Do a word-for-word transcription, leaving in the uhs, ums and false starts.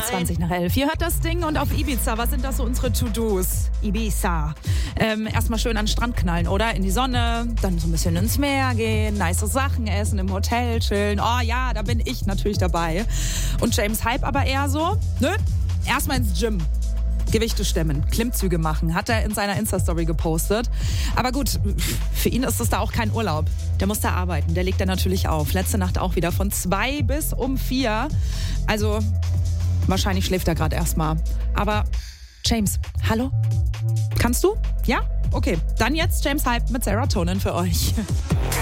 zwanzig nach elf. Hier hört das Ding und auf Ibiza, was sind das so unsere To-Dos? Ibiza. Ähm, erstmal schön an den Strand knallen, oder? In die Sonne, dann so ein bisschen ins Meer gehen, nice Sachen essen, im Hotel chillen. Oh ja, da bin ich natürlich dabei. Und James Hype aber eher so, nö, erstmal ins Gym. Gewichte stemmen, Klimmzüge machen, hat er in seiner Insta-Story gepostet. Aber gut, für ihn ist es da auch kein Urlaub. Der muss da arbeiten, der legt er natürlich auf. Letzte Nacht auch wieder von zwei bis um vier. Also wahrscheinlich schläft er gerade erstmal. Aber James, hallo? Kannst du? Ja? Okay, dann jetzt James Hype mit Sarah Tonin für euch.